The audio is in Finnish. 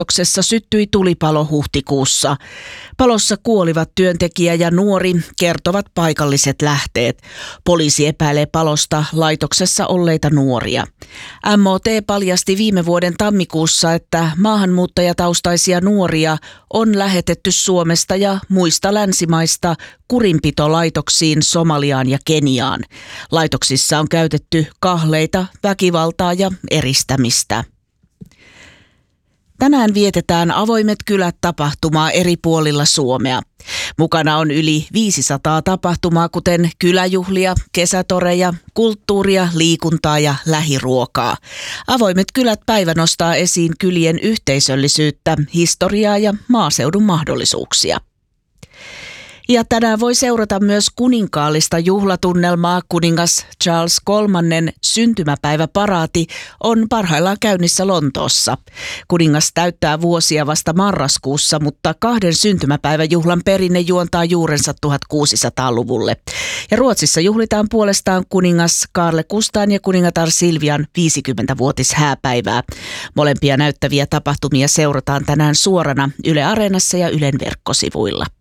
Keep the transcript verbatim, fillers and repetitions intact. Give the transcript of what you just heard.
laitoksessa syttyi tulipalo huhtikuussa. Palossa kuolivat työntekijä ja nuori, kertovat paikalliset lähteet. Poliisi epäilee palosta laitoksessa olleita nuoria. M O T paljasti viime vuoden tammikuussa, että maahanmuuttajataustaisia nuoria on lähetetty Suomesta ja muista länsimaista kurinpitolaitoksiin Somaliaan ja Keniaan. Laitoksissa on käytetty kahleita, väkivaltaa ja eristämistä. Tänään vietetään Avoimet kylät -tapahtumaa eri puolilla Suomea. Mukana on yli viisisataa tapahtumaa, kuten kyläjuhlia, kesätoreja, kulttuuria, liikuntaa ja lähiruokaa. Avoimet kylät -päivä nostaa esiin kylien yhteisöllisyyttä, historiaa ja maaseudun mahdollisuuksia. Ja tänään voi seurata myös kuninkaallista juhlatunnelmaa. Kuningas Charles kolmannen syntymäpäiväparaati on parhaillaan käynnissä Lontoossa. Kuningas täyttää vuosia vasta marraskuussa, mutta kahden syntymäpäiväjuhlan perinne juontaa juurensa tuhatkuusisataaluvulle. Ja Ruotsissa juhlitaan puolestaan kuningas Carl Gustaan ja kuningatar Silvian viisikymmenvuotishääpäivää. Molempia näyttäviä tapahtumia seurataan tänään suorana Yle Areenassa ja Ylen verkkosivuilla.